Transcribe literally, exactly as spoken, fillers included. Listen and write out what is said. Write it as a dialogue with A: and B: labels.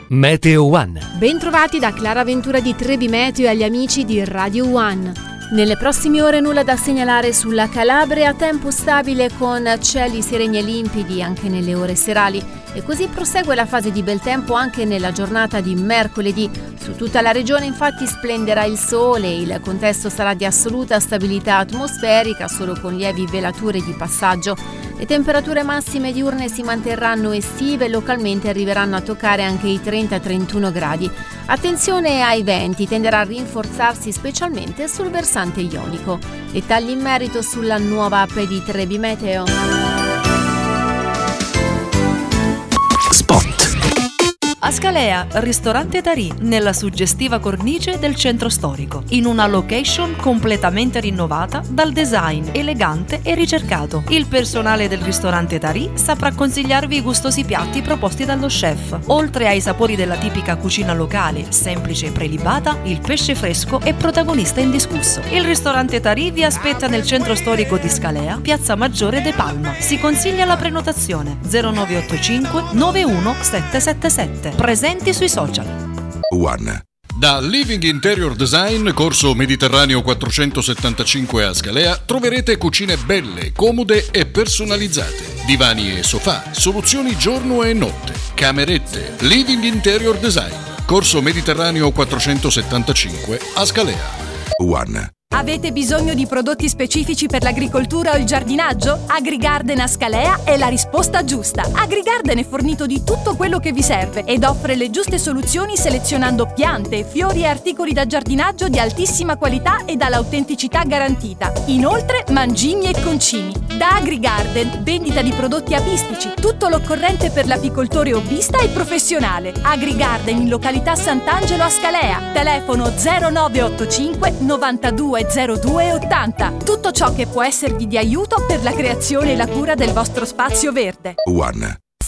A: Meteo One.
B: Bentrovati da Clara Ventura di Trebi Meteo e agli amici di Radio One. Nelle prossime ore nulla da segnalare sulla Calabria, tempo stabile con cieli sereni e limpidi anche nelle ore serali e così prosegue la fase di bel tempo anche nella giornata di mercoledì. Su tutta la regione infatti splenderà il sole, il contesto sarà di assoluta stabilità atmosferica solo con lievi velature di passaggio. Le temperature massime diurne si manterranno estive e localmente arriveranno a toccare anche i trenta trentuno gradi. Attenzione ai venti, tenderà a rinforzarsi specialmente sul versante ionico. Dettagli in merito sulla nuova app di Trebi Meteo.
A: Spot.
C: Ascalea, ristorante Tarì, nella suggestiva cornice del centro storico, in una location completamente rinnovata dal design elegante e ricercato. Il personale del ristorante Tarì saprà consigliarvi i gustosi piatti proposti dallo chef. Oltre ai sapori della tipica cucina locale, semplice e prelibata, il pesce fresco è protagonista indiscusso. Il ristorante Tarì vi aspetta nel centro storico di Scalea, Piazza Maggiore de Palma. Si consiglia la prenotazione zero nove otto cinque nove uno sette sette sette. Presenti sui social.
D: One. Da Living Interior Design, corso Mediterraneo quattrocentosettantacinque a Scalea, troverete cucine belle, comode e personalizzate. Divani e sofà, soluzioni giorno e notte, camerette. Living Interior Design, corso Mediterraneo quattrocentosettantacinque a Scalea. One.
E: Avete bisogno di prodotti specifici per l'agricoltura o il giardinaggio? AgriGarden a Scalea è la risposta giusta. AgriGarden è fornito di tutto quello che vi serve ed offre le giuste soluzioni selezionando piante, fiori e articoli da giardinaggio di altissima qualità e dall'autenticità garantita. Inoltre mangimi e concimi. Da AgriGarden, vendita di prodotti apistici, tutto l'occorrente per l'apicoltore hobbista e professionale. AgriGarden in località Sant'Angelo a Scalea. Telefono zero nove otto cinque novantadue zero due ottanta. Tutto ciò che può esservi di aiuto per la creazione e la cura del vostro spazio verde.
D: One.